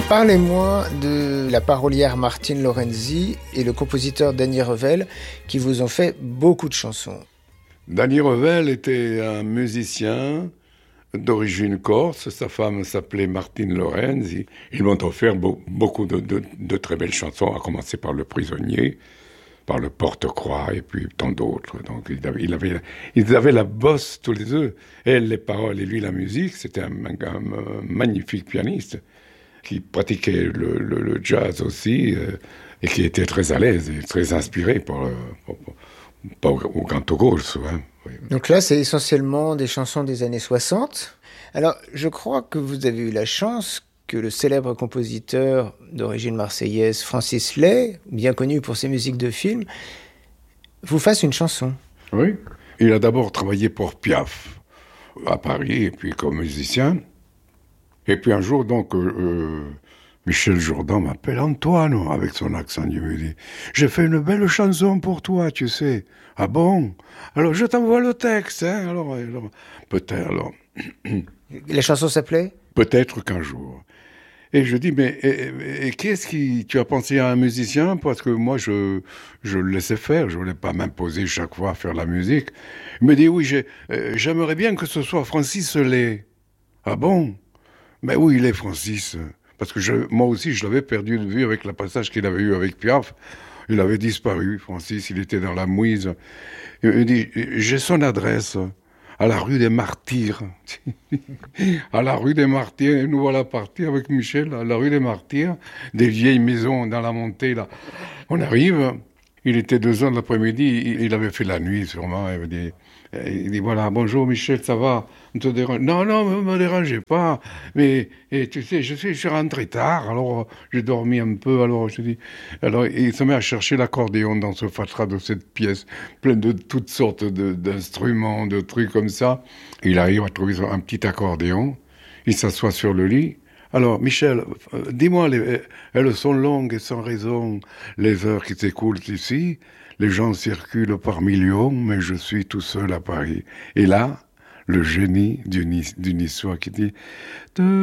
Parlez-moi de la parolière Martine Lorenzi et le compositeur Danny Revel qui vous ont fait beaucoup de chansons. Danny Revel était un musicien d'origine corse. Sa femme s'appelait Martine Lorenzi. Ils m'ont offert beaucoup de très belles chansons, à commencer par Le Prisonnier, par Le Porte-Croix et puis tant d'autres. Donc ils avaient la bosse tous les deux. Elle, les paroles et lui, la musique. C'était un magnifique pianiste qui pratiquait le jazz aussi et qui était très à l'aise et très inspiré au canto corso. Hein. Oui. Donc là, c'est essentiellement des chansons des années 60. Alors, je crois que vous avez eu la chance que le célèbre compositeur d'origine marseillaise Francis Lay, bien connu pour ses musiques de films, vous fasse une chanson. Oui. Il a d'abord travaillé pour Piaf à Paris et puis comme musicien. Et puis un jour, donc, Michel Jourdan m'appelle Antoine, avec son accent. Il me dit « J'ai fait une belle chanson pour toi, tu sais. »« Ah bon ? Alors, je t'envoie le texte. Hein. Alors, peut-être, alors... » La chanson s'appelait ? Peut-être qu'un jour. Et je dis « Mais et qu'est-ce qui... Tu as pensé à un musicien ?» Parce que moi, je le laissais faire. Je ne voulais pas m'imposer chaque fois à faire la musique. Il me dit « Oui, j'aimerais bien que ce soit Francis Lay. »« Ah bon ? » Mais où il est, Francis ? Parce que moi aussi, je l'avais perdu de vue avec le passage qu'il avait eu avec Piaf. Il avait disparu, Francis, il était dans la mouise. Il me dit, j'ai son adresse, à la rue des Martyrs. À la rue des Martyrs, et nous voilà partis avec Michel, à la rue des Martyrs, des vieilles maisons dans la montée, là. On arrive, il était 2h de l'après-midi, il avait fait la nuit sûrement, il dit voilà, bonjour Michel, ça va? On te dérange? Non, ne me dérangez pas. Mais tu sais, je suis rentré tard, alors j'ai dormi un peu, alors je dis... Alors il se met à chercher l'accordéon dans ce fatras de cette pièce, plein de toutes sortes d'instruments, de trucs comme ça. Il arrive à trouver un petit accordéon, il s'assoit sur le lit. Alors, Michel, dis-moi, elles sont longues et sans raison, les heures qui s'écoulent ici. Les gens circulent par millions, mais je suis tout seul à Paris. Et là, le génie du niçois qui dit